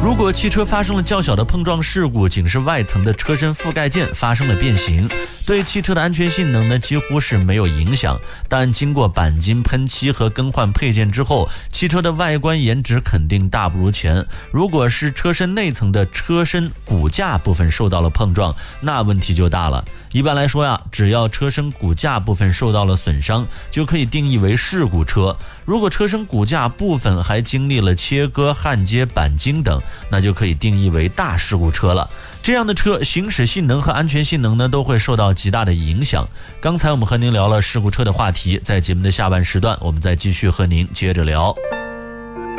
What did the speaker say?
如果汽车发生了较小的碰撞事故，仅是外层的车身覆盖件发生了变形，对汽车的安全性能呢几乎是没有影响。但经过钣金喷漆和更换配件之后，汽车的外观颜值肯定大不如前。如果是车身内层的车身骨架部分受到了碰撞，那问题就大了。一般来说呀，只要车身骨架部分受到了损伤，就可以定义为事故车。如果车身骨架部分还经历了切割、焊接、钣金等，那就可以定义为大事故车了。这样的车行驶性能和安全性能呢都会受到极大的影响。刚才我们和您聊了事故车的话题，在节目的下半时段，我们再继续和您接着聊。